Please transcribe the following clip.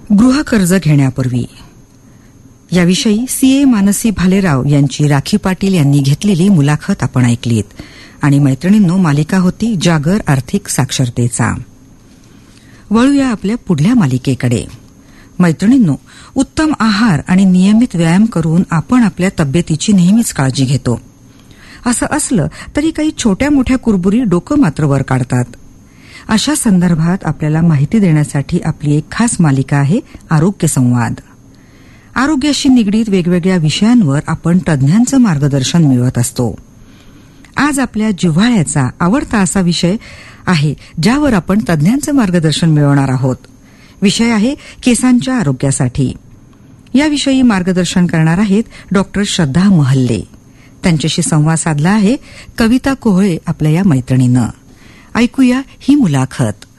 गृहकर्ज घेण्यापूर्वी याविषयी सीए मानसी भालेराव यांची राखी पाटील यांनी घेतलेली मुलाखत आपण ऐकलीत. आणि मैत्रिणींनो, मालिका होती जागर आर्थिक साक्षरतेचा. वळूया आपल्या पुढल्या मालिकेकडे. मैत्रिणींनो, उत्तम आहार आणि नियमित व्यायाम करून आपण आपल्या तब्येतीची नेहमीच काळजी घेतो. असं असलं तरी काही छोट्या मोठ्या कुरबुरी डोकं मात्र वर काढतात. अशा संदर्भात आपल्याला माहिती देण्यासाठी आपली एक खास मालिका आहे आरोग्य संवाद. आरोग्याशी निगडीत वेगवेगळ्या विषयांवर आपण तज्ज्ञांचं मार्गदर्शन मिळवत असतो. आज आपल्या जिव्हाळ्याचा आवडता असा विषय आहे ज्यावर आपण तज्ज्ञांचं मार्गदर्शन मिळवणार आहोत. विषय आहे केसांच्या आरोग्यासाठी. याविषयी मार्गदर्शन करणार आहेत डॉक्टर श्रद्धा महल्ले. त्यांच्याशी संवाद साधला आहे कविता कोहळे आपल्या या मैत्रिणीनं. ऐकूया ही मुलाखत.